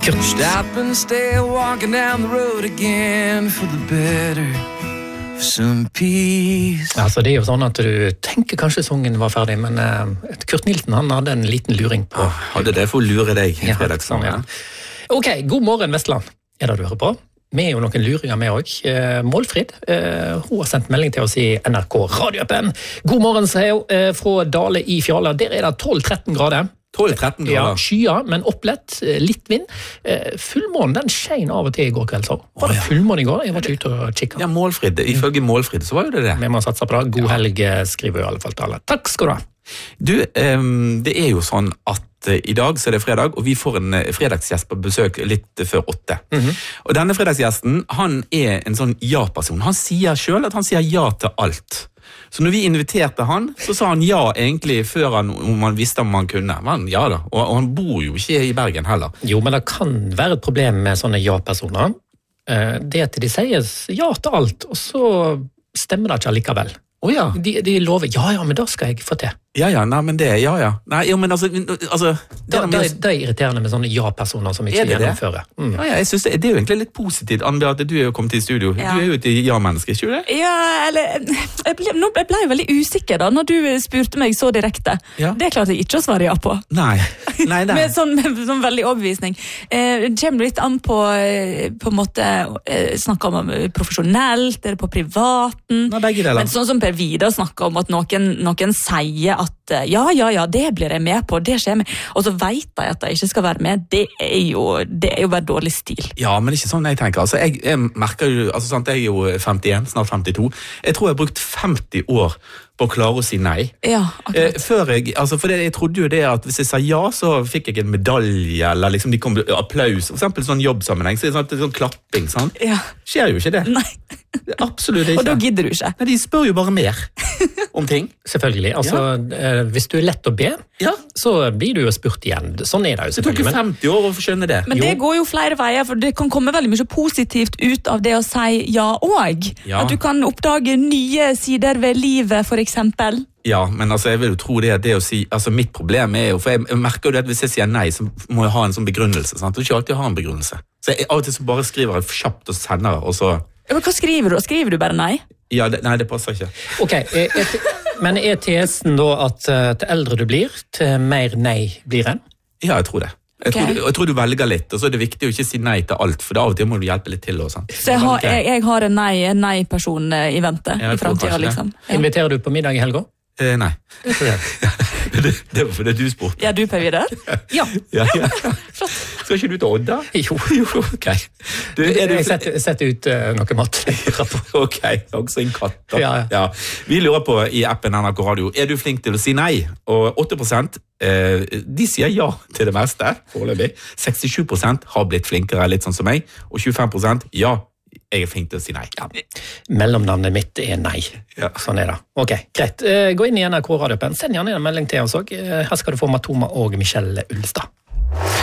Stop and stay walking down the road again for the better. Some peace. Altså, det er jo sånn at du tenker kanskje sangen var ferdig, men Kurt Nilsen han hadde en liten luring på. Hadde det for å lure deg i fredagssangen. Ja. Ok, god morgen Vestland. Er det du hører på? Vi er jo noen luringer med også. Målfrid, hun har sendt melding til oss i NRK radioappen. God morgen, sier hun, fra Dale i Fjala. Der er det 12-13 grader. 12-13 grader. Ja, skyer, men opplett, litt vind. Fullmånen, den skjein av og til i går kveld, så. Var det fullmånen i går? Jeg var ikke ute og kikket. Ja, Målfrid. Ifølge Målfrid så var jo det. Vi må satse på det. God helg, skriver jo i alle fall til alle. Takk skal du ha. Du, det er jo sånn at i dag så er det fredag, og vi får en fredagsgjest på besøk litt før 8. Og denne fredagsgjesten, han er en sånn ja-person. Han sier selv at han sier ja til alt. Så når vi inviterte han, så sa han ja egentlig før man visste om han kunne. Men ja da, og han bor jo ikke i Bergen heller. Jo, men det kan være et problem med sånne ja-personer. Det at de sier ja til alt, og så stemmer det ikke allikevel. Ja. De lover, ja, men da skal jeg få til. Ja, nei, men det, ja. Nei, jo, men altså det er irriterende med sånne ja-personer som ikke gjennomfører. Ja, jeg synes det er jo egentlig litt positivt, Anne-Beate, du er jo kommet til studio. Ja. Du er jo et ja-menneske, ikke du det? Ja, eller, jeg ble veldig usikker da, når du spurte meg så direkte. Ja. Det klarte jeg ikke å svare ja på. Nei. med sånn veldig overbevisning. Det kommer litt an på en måte, snakke om profesjonelt, eller på privaten. Nei, begge deler. Men sånn som Per Vidar snakker om at noen sier at ja, det blir jeg med på, det skjer med. Og så vet jeg at jeg ikke skal være med, det er jo bare dårlig stil. Ja, men det er ikke sånn jeg tenker. Altså, jeg merker jo, altså, sant, jeg er jo 51, snart 52. Jeg tror jeg har brukt 50 år på å klare å si nei. Ja, akkurat. For jeg trodde jo det at hvis jeg sa ja, så fikk jeg en medalje, eller liksom de kom applaus, for eksempel sånn jobbsammenheng, så det er sånn klapping, sant? Ja. Skjer jo ikke det. Nei. Absolutt ikke. Og da gidder du ikke. Nei, de spør jo bare mer om ting. Selvfølgelig, altså, hvis du er lett å be, så blir du jo spurt igjen. Sånn er det jo selvfølgelig. Det tok jo 50 år å skjønne det. Men det går jo flere veier, for det kan komme veldig mye positivt ut av det å si ja og. Ja. At du kan oppdage nye sider ved livet, for eksempel. Ja, men altså, jeg vil jo tro det å si, altså mitt problem er jo, for jeg merker jo det at hvis jeg sier nei, så må jeg ha en sånn begrunnelse, sant? Du ikke alltid ha en begrunnelse. Så jeg av og til så bare skriver jeg kjapt og sender, og så... Men hva skriver du? Skriver du bare nei? Ja, nei, det passer ikke. Ok, men er tesen da at til eldre du blir, til mer nei blir en? Ja, jeg tror det. Jeg tror du velger litt, og så er det viktig å ikke si nei til alt, for da av og til må du hjelpe litt til. Og sånn. Så jeg har en nei-person i vente i fremtiden, liksom. Ja. Inviterer du på middag i helga? Nei. Det var fordi du spurte. Ja, du Per Vidar? Ja. Flott. Skal ikke du til Odda? Jo, ok. Jeg setter ut noe mat. Ok, også en katt. Ja. Vi lurer på i appen NRK Radio, er du flink til å si nei? Og 8% de sier ja til det meste, foreløpig. 67% har blitt flinkere, litt sånn som meg, og 25% ja. Jeg er flink til å si nei. Ja. Mellomnavnet mitt er nei. Ja. Sånn er det. Ok, greit. Gå inn i NRK radioappen. Send gjerne en melding til oss også. Her skal du få Matoma og Michelle Ulstad.